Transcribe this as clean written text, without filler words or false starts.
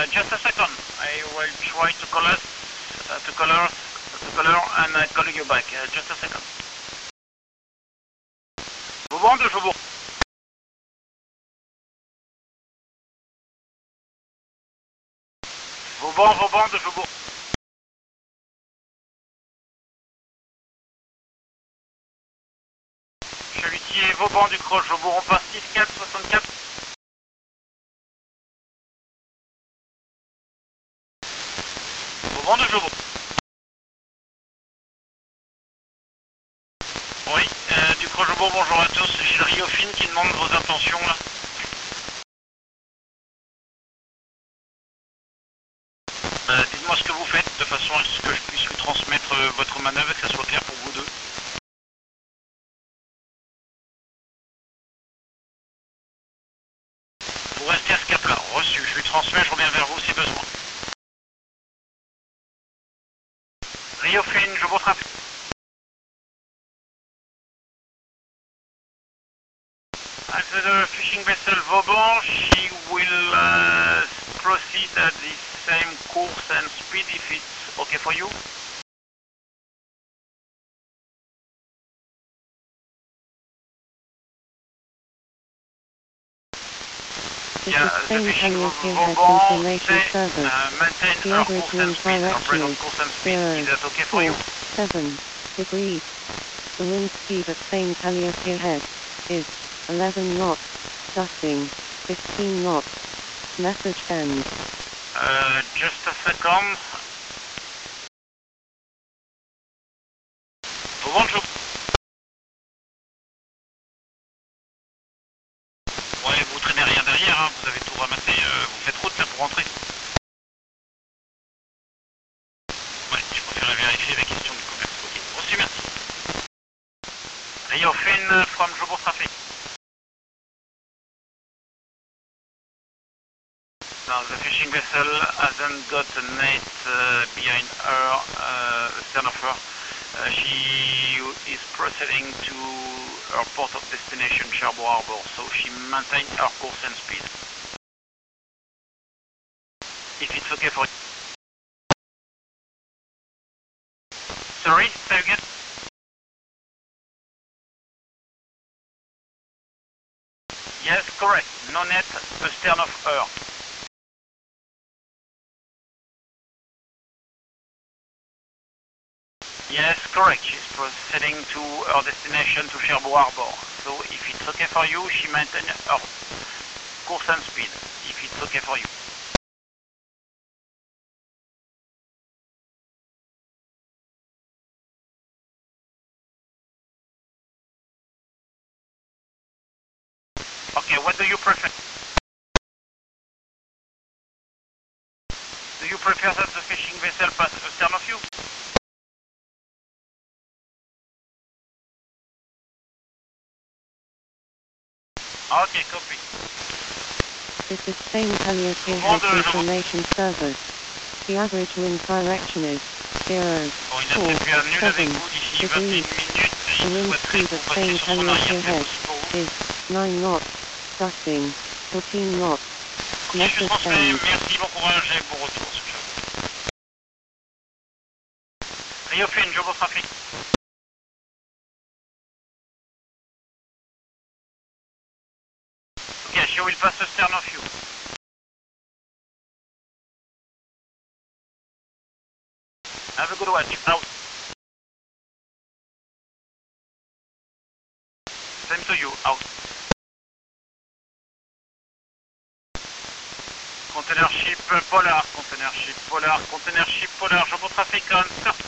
Just a second. I will try to color and I call you back. Just a second. Vauban de Jobourg. Vauban de Jobourg. Chalutier, Vauban du Croche, Jobourg, on passe 6-4-64. Vauban de Jobourg. Oui, du Croche Jobourg, bonjour à tous. J'ai le Riofine qui demande vos intentions là. Dites-moi ce que vous faites de façon à ce que je puisse lui transmettre votre manœuvre et que ça soit clair pour vous deux. Vous restez à ce cap là, reçu. Je lui transmets, je reviens vers vous si besoin. Riofine, je vous trafic. As the fishing vessel Vauban, she will proceed at the same course and speed if it's okay for you. Yeah, the fishing Vauban maintain our course and speed, our present course and speed. Is that okay for you? 7 degrees. The wind speed at St. Calliope Head is 11 knots, dusting 15 knots. Message end. Just a second. Bonjour. Ouais, vous traînez rien derrière, hein, vous avez tout ramassé, vous faites route là pour rentrer. Ouais, je préférais vérifier la question du commerce. Ok, reçu, merci. Riofine from Jobourg Traffic. Now the fishing vessel hasn't got a net behind her, stern of her. She is proceeding to her port of destination, Cherbourg Harbor, so she maintains her course and speed. If it's okay for you. Sorry, say again? Yes, correct. No net astern of her. Yes, correct. She's proceeding to her destination to Cherbourg Harbor. So if it's okay for you, she maintains her course and speed. If it's okay for you. Okay, what do you prefer? Do you prefer that the fishing vessel pass astern of you? Okay, copy. This is St. Calliope Head Information Service. The average wind direction is 0, 4, 7 degrees. The wind speed at St. Calliope Head is 9 knots, dusting 14 knots. Message end. Merci, bon courage et bon retour sur Riofine, Jobourg Traffic. Okay, she will pass astern of you. Have a good watch. Out. Same to you. Out. Container ship Polar, container ship Polar, container ship Polar. Jobourg Traffic on 30.